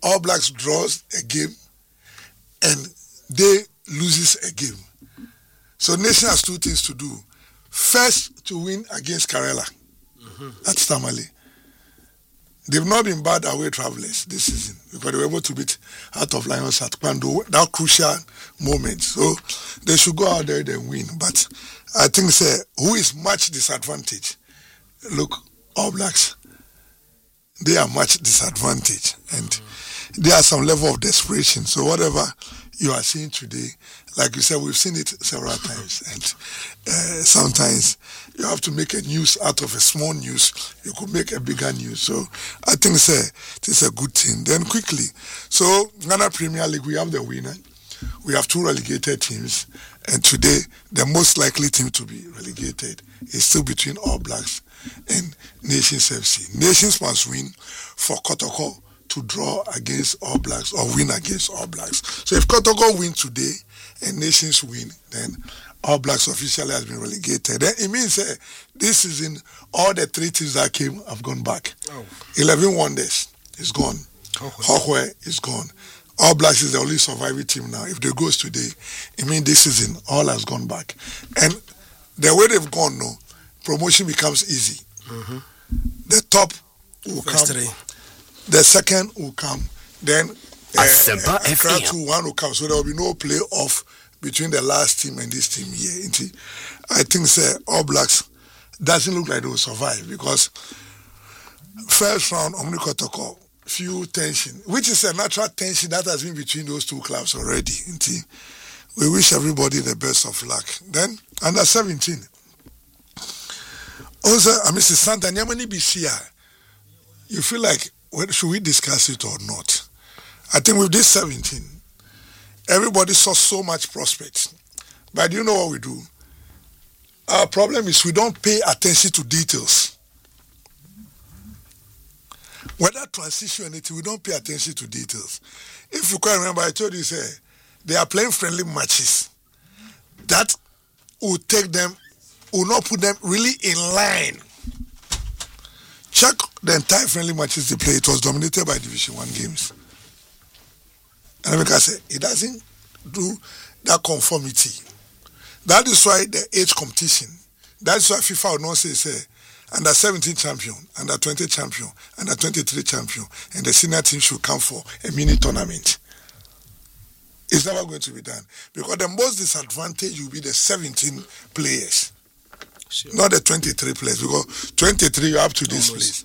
All Blacks draws a game and they loses a game. So nation has two things to do. First, to win against Karela at Tamale. They've not been bad away travelers this season because they were able to beat Heart of Lions at Kwando, that crucial moment. So they should go out there and win. But I think, who is much disadvantaged? Look, All Blacks, they are much disadvantaged. And there are some level of desperation. So whatever you are seeing today, like you said, we've seen it several times. And sometimes you have to make a news out of a small news. You could make a bigger news. So I think it is a good thing. Then quickly, so Ghana Premier League, we have the winner. We have two relegated teams. And today, the most likely team to be relegated is still between All Blacks and Nations FC. Nations must win for Kotoko to draw against All Blacks or win against All Blacks. So if Kotoko win today and Nations win, then All Blacks officially has been relegated. Then it means this season, all the three teams that came have gone back. 11 Wonders is gone. Hohwe is gone. All Blacks is the only surviving team now. If they goes today, it means this season, all has gone back. And the way they've gone now, promotion becomes easy. The top will come. The second will come. Then Accra 2-1 will come. So there will be no play-off between the last team and this team here. I think All Blacks doesn't look like they will survive because first round, Omni Kotoko, few tension, which is a natural tension that has been between those two clubs already. We wish everybody the best of luck. Then, under 17. Also, Mr. Santa, Nyamani BCI, you feel like, should we discuss it or not? I think with this 17, everybody saw so much prospects. But do you know what we do? Our problem is we don't pay attention to details. Whether transition or anything, we don't pay attention to details. If you can remember, I told you, they are playing friendly matches. That will take them, will not put them really in line. Check the entire friendly matches they play. It was dominated by Division 1 games. And like I said, it doesn't do that conformity. That is why the age competition, that's why FIFA would not say, under 17 champion, under 20 champion, under 23 champion, and the senior team should come for a mini tournament. It's never going to be done. Because the most disadvantage will be the 17 players, not the 23 players, because 23 you're up to this place.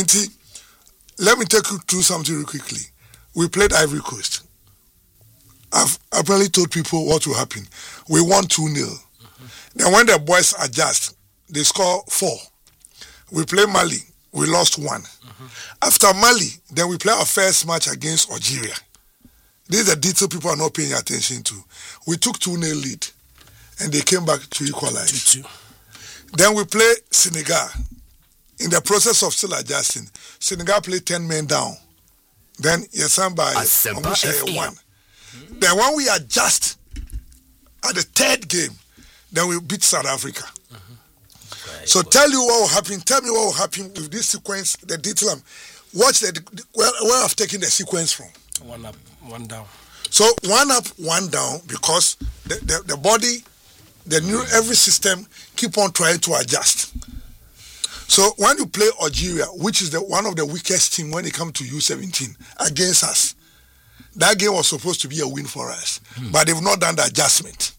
Let me take you through something real quickly. We played Ivory Coast. I've apparently told people what will happen. We won 2-0. Then when the boys adjust, they score 4. We play Mali. We lost 1. After Mali, then we play our first match against Algeria. These are detail people are not paying attention to. We took 2-0 lead, and they came back to equalize. 2-2. Then we play Senegal. In the process of still adjusting, Senegal played 10 men down. Then Yesamba 1. Then when we adjust at the third game, then we beat South Africa. So tell you what will happen. Tell me what will happen with this sequence, the detail. Watch where I've taken the sequence from. 1 up, 1 down. So 1 up, 1 down because the body, every system keep on trying to adjust. So when you play Algeria, which is one of the weakest team when it comes to U17 against us, that game was supposed to be a win for us, but they've not done the adjustment.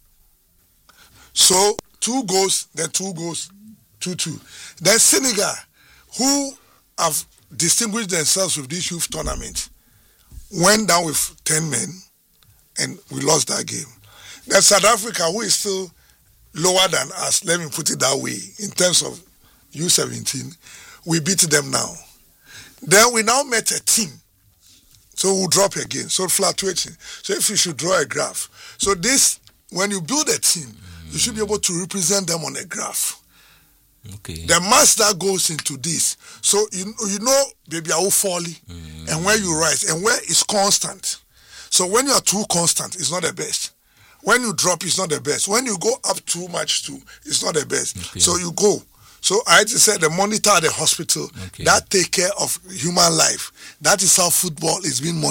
So 2 goals, then 2 goals. 2-2. Then Senegal, who have distinguished themselves with this youth tournament, went down with 10 men and we lost that game. Then South Africa, who is still lower than us, let me put it that way, in terms of U17, we beat them now. Then we now met a team. So we'll drop again. So fluctuating. So if you should draw a graph. So this, when you build a team, you should be able to represent them on a graph. Okay. The mass that goes into this, so you know, baby, I will fall, and where you rise, and where is constant. So when you are too constant, it's not the best. When you drop, it's not the best. When you go up too much, it's not the best. Okay. So you go. So I just said the monitor at the hospital that take care of human life. That is how football is being monitored.